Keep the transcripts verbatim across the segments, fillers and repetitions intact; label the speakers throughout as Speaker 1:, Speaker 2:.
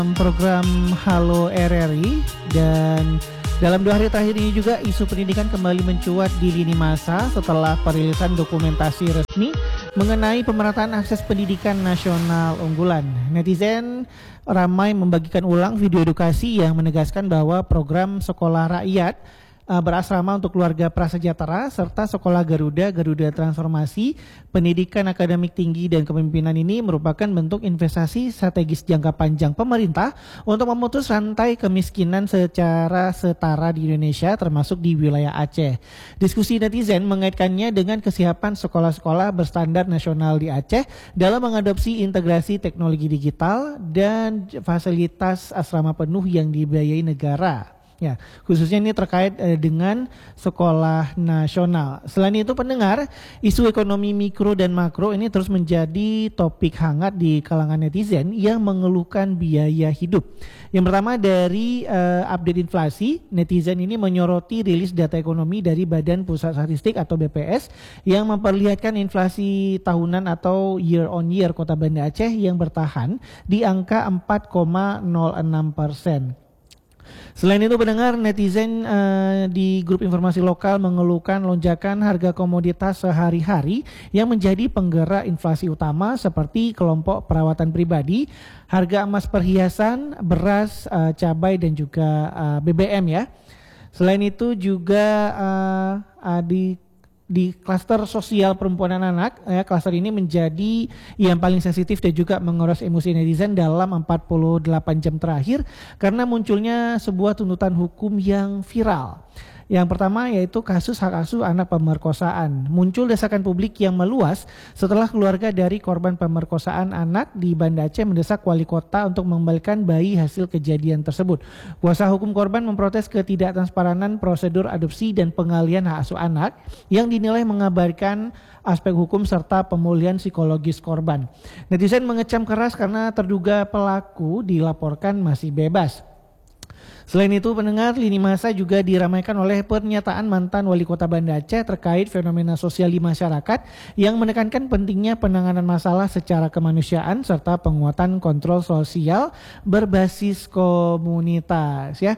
Speaker 1: program Halo R R I, dan dalam dua hari terakhir ini juga isu pendidikan kembali mencuat di lini masa setelah perilisan dokumentasi resmi mengenai pemerataan akses pendidikan nasional unggulan. Netizen ramai membagikan ulang video edukasi yang menegaskan bahwa program sekolah rakyat berasrama untuk keluarga prasejahtera serta sekolah Garuda, Garuda Transformasi, pendidikan akademik tinggi dan kepemimpinan ini merupakan bentuk investasi strategis jangka panjang pemerintah untuk memutus rantai kemiskinan secara setara di Indonesia termasuk di wilayah Aceh. Diskusi netizen mengaitkannya dengan kesiapan sekolah-sekolah berstandar nasional di Aceh dalam mengadopsi integrasi teknologi digital dan fasilitas asrama penuh yang dibiayai negara. Ya, khususnya ini terkait eh, dengan sekolah nasional. Selain itu pendengar, isu ekonomi mikro dan makro ini terus menjadi topik hangat di kalangan netizen yang mengeluhkan biaya hidup. Yang pertama dari eh, update inflasi, netizen ini menyoroti rilis data ekonomi dari Badan Pusat Statistik atau B P S yang memperlihatkan inflasi tahunan atau year on year Kota Banda Aceh yang bertahan di angka empat koma nol enam persen. Selain itu pendengar, netizen uh, di grup informasi lokal mengeluhkan lonjakan harga komoditas sehari-hari yang menjadi penggerak inflasi utama seperti kelompok perawatan pribadi, harga emas perhiasan, beras, uh, cabai dan juga uh, B B M ya. Selain itu juga uh, uh, di Di klaster sosial perempuan dan anak, ya, klaster ini menjadi yang paling sensitif dan juga menguras emosi netizen dalam empat puluh delapan jam terakhir karena munculnya sebuah tuntutan hukum yang viral. Yang pertama yaitu kasus hak asuh anak pemerkosaan. Muncul desakan publik yang meluas setelah keluarga dari korban pemerkosaan anak di Banda Aceh mendesak wali kota untuk mengembalikan bayi hasil kejadian tersebut. Kuasa hukum korban memprotes ketidaktransparan prosedur adopsi dan pengalihan hak asuh anak yang dinilai mengabaikan aspek hukum serta pemulihan psikologis korban. Netizen mengecam keras karena terduga pelaku dilaporkan masih bebas. Selain itu pendengar, lini masa juga diramaikan oleh pernyataan mantan wali kota Banda Aceh terkait fenomena sosial di masyarakat yang menekankan pentingnya penanganan masalah secara kemanusiaan serta penguatan kontrol sosial berbasis komunitas ya.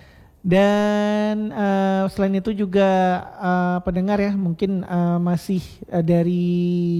Speaker 1: Dan uh, selain itu juga uh, pendengar ya mungkin uh, masih uh, dari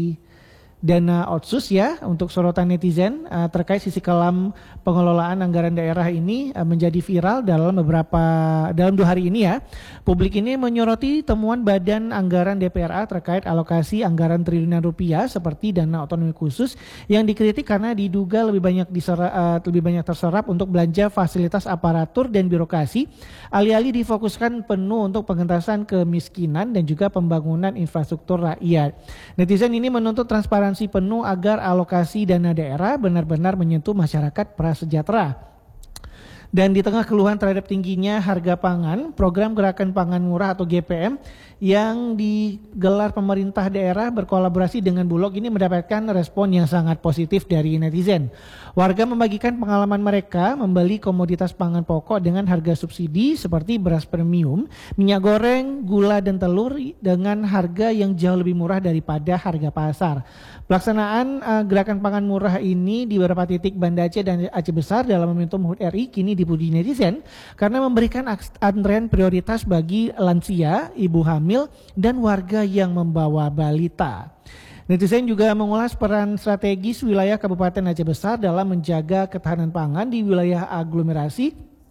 Speaker 1: dana otsus ya untuk sorotan netizen uh, terkait sisi kelam pengelolaan anggaran daerah ini uh, menjadi viral dalam beberapa dalam dua hari ini ya. Publik ini menyoroti temuan Badan Anggaran D P R A terkait alokasi anggaran triliunan rupiah seperti dana otonomi khusus yang dikritik karena diduga lebih banyak diserap, uh, lebih banyak terserap untuk belanja fasilitas aparatur dan birokrasi, alih-alih difokuskan penuh untuk pengentasan kemiskinan dan juga pembangunan infrastruktur rakyat. Netizen ini menuntut transparansi penuh agar alokasi dana daerah benar-benar menyentuh masyarakat prasejahtera. Dan di tengah keluhan terhadap tingginya harga pangan, program Gerakan Pangan Murah atau G P M yang digelar pemerintah daerah berkolaborasi dengan Bulog ini mendapatkan respon yang sangat positif dari netizen. Warga membagikan pengalaman mereka membeli komoditas pangan pokok dengan harga subsidi seperti beras premium, minyak goreng, gula dan telur dengan harga yang jauh lebih murah daripada harga pasar. Pelaksanaan uh, Gerakan Pangan Murah ini di beberapa titik Banda Aceh dan Aceh Besar dalam momentum H U T R I kini dipuji netizen karena memberikan antrean prioritas bagi lansia, ibu hamil, dan warga yang membawa balita. Netizen juga mengulas peran strategis wilayah Kabupaten Aceh Besar dalam menjaga ketahanan pangan di wilayah aglomerasi,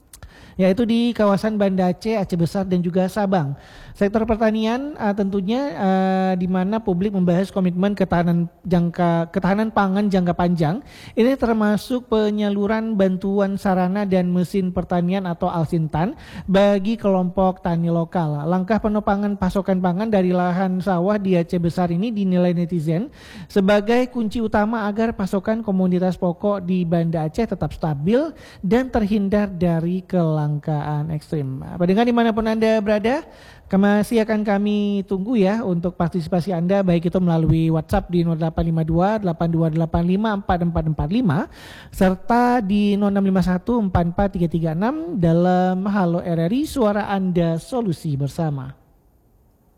Speaker 1: yaitu di kawasan Banda Aceh, Aceh Besar, dan juga Sabang. Sektor pertanian uh, tentunya uh, di mana publik membahas komitmen ketahanan jangka ketahanan pangan jangka panjang. Ini termasuk penyaluran bantuan sarana dan mesin pertanian atau Alsintan bagi kelompok tani lokal. Langkah penopang pasokan pangan dari lahan sawah di Aceh Besar ini dinilai netizen sebagai kunci utama agar pasokan komoditas pokok di Banda Aceh tetap stabil dan terhindar dari kelangkaan ekstrim. Pendengar dimanapun Anda berada, masih akan kami tunggu ya untuk partisipasi Anda, baik itu melalui WhatsApp di nol delapan lima dua delapan dua delapan lima empat empat empat lima serta di nol enam lima satu empat empat tiga tiga enam dalam Halo R R I, suara Anda, solusi bersama.